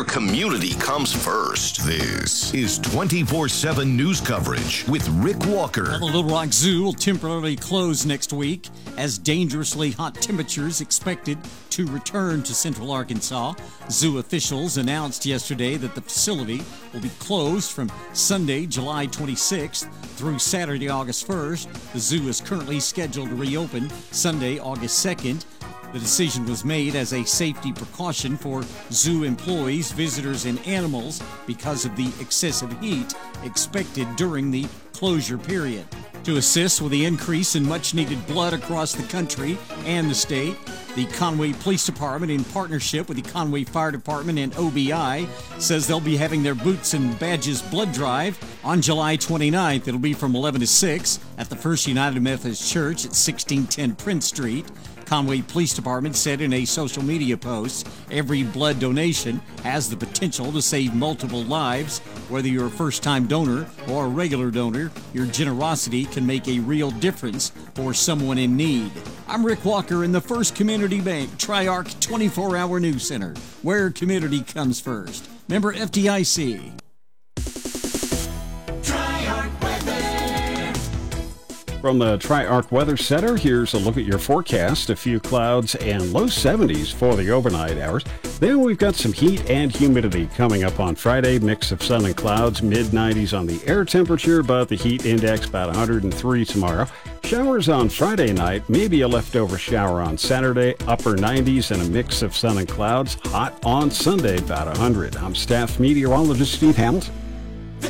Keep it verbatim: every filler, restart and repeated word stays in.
where community comes first. This is twenty-four seven news coverage with Rick Walker. Well, the Little Rock Zoo will temporarily close next week as dangerously hot temperatures expected to return to central Arkansas. Zoo officials announced yesterday that the facility will be closed from Sunday, July twenty-sixth through Saturday, August first. The zoo is currently scheduled to reopen Sunday, August second. The decision was made as a safety precaution for zoo employees, visitors, and animals because of the excessive heat expected during the closure period. To assist with the increase in much-needed blood across the country and the state, the Conway Police Department, in partnership with the Conway Fire Department and O B I, says they'll be having their Boots and Badges blood drive on July twenty-ninth. It'll be from eleven to six at the First United Methodist Church at sixteen ten Prince Street. Conway Police Department said in a social media post, every blood donation has the potential to save multiple lives. Whether you're a first-time donor or a regular donor, your generosity can make a real difference for someone in need. I'm Rick Walker in the First Community Bank Triarch twenty-four hour News Center, where community comes first. Member F D I C. From the Triarch Weather Center, here's a look at your forecast. A few clouds and low seventies for the overnight hours. Then we've got some heat and humidity coming up on Friday. Mix of sun and clouds, mid nineties on the air temperature, but the heat index about one hundred three tomorrow. Showers on Friday night, maybe a leftover shower on Saturday, upper nineties and a mix of sun and clouds. Hot on Sunday, about one hundred. I'm staff meteorologist Steve Hamilton.